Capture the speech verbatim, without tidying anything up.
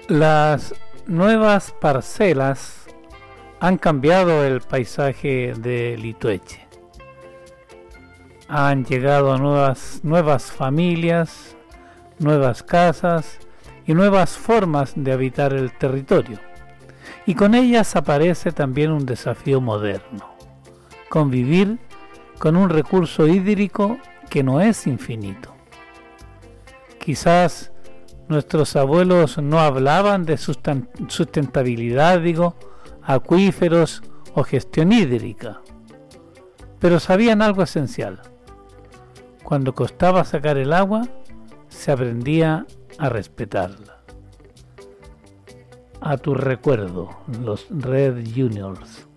Las nuevas parcelas han cambiado el paisaje de Litueche. Han llegado nuevas, nuevas familias, nuevas casas y nuevas formas de habitar el territorio. Y con ellas aparece también un desafío moderno: convivir con un recurso hídrico que no es infinito. Quizás nuestros abuelos no hablaban de sustentabilidad, digo, acuíferos o gestión hídrica, pero sabían algo esencial. Cuando costaba sacar el agua, se aprendía a respetarla. A tu recuerdo, los Red Juniors.